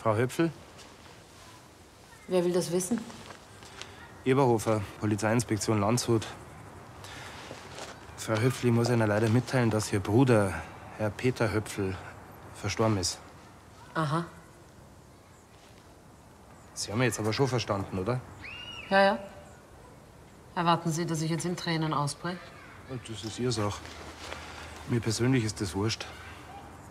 Frau Höpfl? Wer will das wissen? Eberhofer, Polizeiinspektion Landshut. Frau Höpfl, ich muss Ihnen leider mitteilen, dass Ihr Bruder, Herr Peter Höpfl, verstorben ist. Aha. Sie haben mich jetzt aber schon verstanden, oder? Ja, ja. Erwarten Sie, dass ich jetzt in Tränen ausbreche? Das ist Ihre Sache. Mir persönlich ist das wurscht.